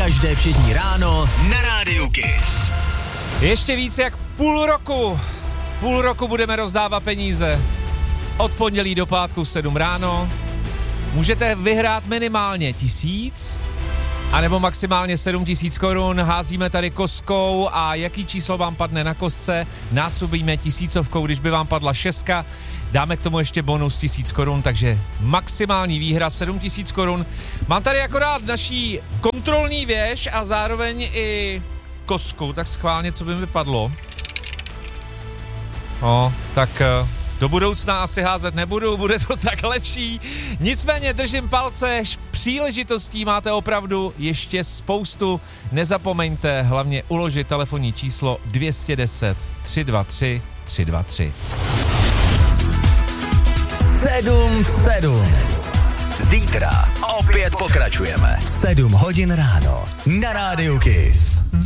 Každé všední ráno na Rádiu Kiss. Ještě víc jak půl roku budeme rozdávat peníze. Od pondělí do pátku v 7 ráno. Můžete vyhrát minimálně 1000 anebo maximálně 7000 korun. Házíme tady kostkou a jaký číslo vám padne na kostce, násobíme 1000, když by vám padla 6, dáme k tomu ještě bonus 1000 korun, takže maximální výhra 7000 korun. Mám tady akorát naší kontrolní věž a zároveň i kostku, tak schválně, co by mi padlo. Tak do budoucna asi házet nebudu, bude to tak lepší. Nicméně držím palce, příležitostí máte opravdu ještě spoustu. Nezapomeňte hlavně uložit telefonní číslo 210 323 323. 7 v 7. Zítra opět pokračujeme v 7 hodin ráno na Rádiu Kiss.